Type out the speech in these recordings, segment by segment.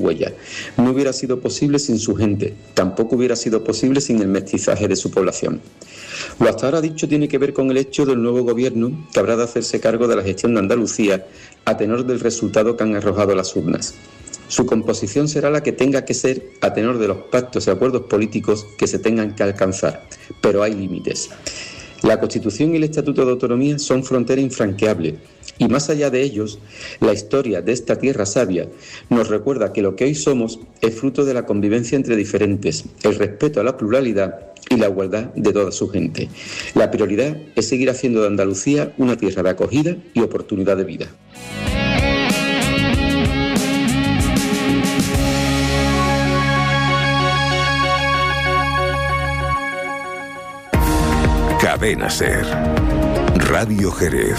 huella. No hubiera sido posible sin su gente, tampoco hubiera sido posible sin el mestizaje de su población. Lo hasta ahora dicho tiene que ver con el hecho del nuevo gobierno que habrá de hacerse cargo de la gestión de Andalucía a tenor del resultado que han arrojado las urnas. Su composición será la que tenga que ser a tenor de los pactos y acuerdos políticos que se tengan que alcanzar, pero hay límites. La Constitución y el Estatuto de Autonomía son frontera infranqueable y más allá de ellos, la historia de esta tierra sabia nos recuerda que lo que hoy somos es fruto de la convivencia entre diferentes, el respeto a la pluralidad y la igualdad de toda su gente. La prioridad es seguir haciendo de Andalucía una tierra de acogida y oportunidad de vida. Cadena SER. Radio Jerez.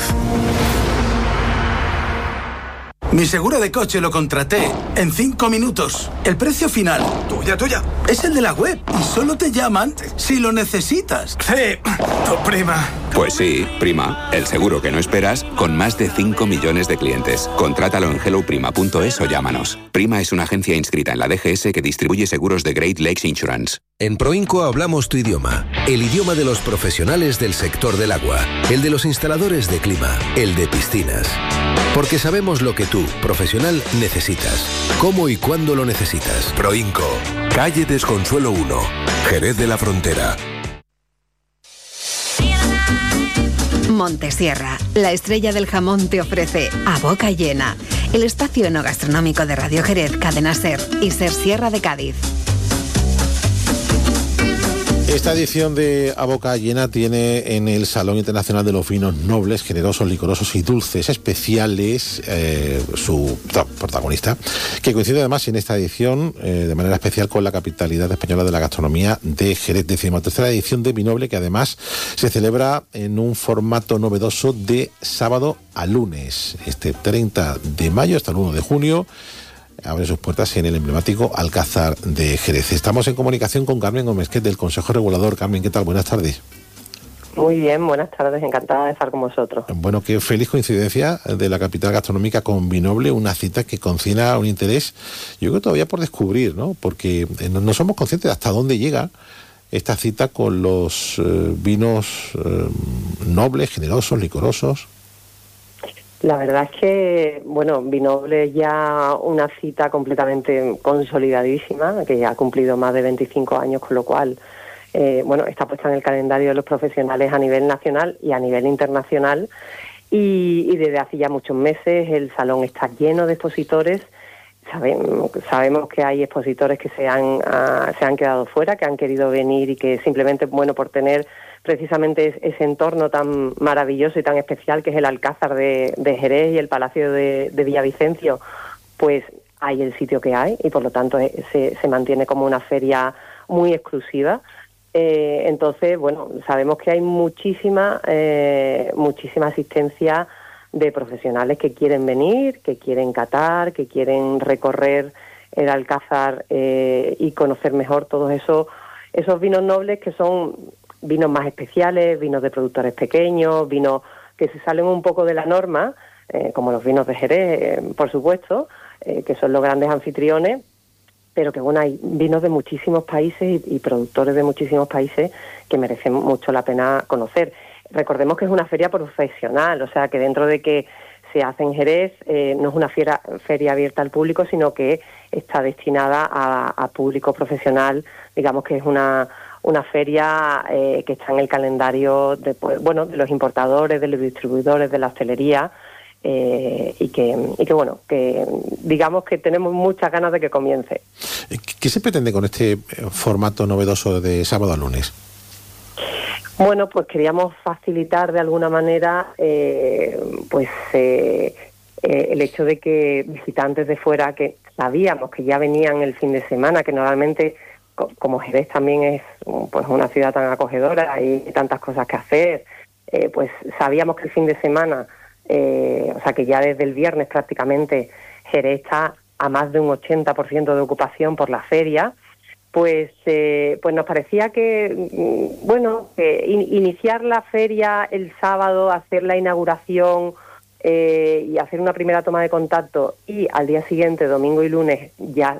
Mi seguro de coche lo contraté en 5 minutos. El precio final. Tuya. Es el de la web y solo te llaman si lo necesitas. Sí, tu prima. Pues sí, Prima, el seguro que no esperas con más de 5 millones de clientes. Contrátalo en helloprima.es o llámanos. Prima es una agencia inscrita en la DGS que distribuye seguros de Great Lakes Insurance. En Proinco hablamos tu idioma, el idioma de los profesionales del sector del agua, el de los instaladores de clima, el de piscinas. Porque sabemos lo que tú, profesional, necesitas, cómo y cuándo lo necesitas. Proinco, calle Desconsuelo 1, Jerez de la Frontera. Montesierra, la estrella del jamón, te ofrece A Boca Llena, el espacio enogastronómico de Radio Jerez, Cadena SER y SER Sierra de Cádiz. Esta edición de A Boca Llena tiene en el Salón Internacional de los Vinos Nobles, Generosos, Licorosos y Dulces Especiales su protagonista, que coincide además en esta edición de manera especial con la capitalidad española de la gastronomía de Jerez, 13ª edición de Vinoble, que además se celebra en un formato novedoso de sábado a lunes, este 30 de mayo hasta el 1 de junio. Abre sus puertas en el emblemático Alcázar de Jerez. Estamos en comunicación con Carmen Gómez, que es del Consejo Regulador. Carmen, ¿qué tal? Buenas tardes. Muy bien, buenas tardes, encantada de estar con vosotros. Bueno, qué feliz coincidencia de la capital gastronómica con Vinoble, una cita que concina un interés, yo creo todavía por descubrir, ¿no? Porque no somos conscientes de hasta dónde llega esta cita con los vinos nobles, generosos, licorosos. La verdad es que, bueno, Vinoble es ya una cita completamente consolidadísima, que ya ha cumplido más de 25 años, con lo cual, está puesta en el calendario de los profesionales a nivel nacional y a nivel internacional. Y desde hace ya muchos meses el salón está lleno de expositores. Sabemos que hay expositores que se han quedado fuera, que han querido venir y que simplemente, por tener precisamente ese entorno tan maravilloso y tan especial que es el Alcázar de Jerez y el Palacio de Villavicencio, pues hay el sitio que hay y por lo tanto se mantiene como una feria muy exclusiva. Entonces, sabemos que hay muchísima asistencia de profesionales que quieren venir, que quieren catar, que quieren recorrer el Alcázar y conocer mejor todos esos vinos nobles, que son vinos más especiales, vinos de productores pequeños, vinos que se salen un poco de la norma, como los vinos de Jerez, por supuesto, que son los grandes anfitriones, pero que hay vinos de muchísimos países y productores de muchísimos países que merecen mucho la pena conocer. Recordemos que es una feria profesional, o sea que dentro de que se hace en Jerez, no es una feria abierta al público, sino que está destinada a público profesional. Digamos que es una feria que está en el calendario de los importadores, de los distribuidores, de la hostelería, y que digamos que tenemos muchas ganas de que comience. ¿Qué se pretende con este formato novedoso de sábado a lunes? Bueno, pues queríamos facilitar de alguna manera el hecho de que visitantes de fuera, que sabíamos que ya venían el fin de semana, que normalmente, como Jerez también es una ciudad tan acogedora y tantas cosas que hacer, pues sabíamos que el fin de semana, que ya desde el viernes prácticamente Jerez está a más de un 80% de ocupación por la feria. Pues nos parecía que iniciar la feria el sábado, hacer la inauguración y hacer una primera toma de contacto y al día siguiente, domingo y lunes, ya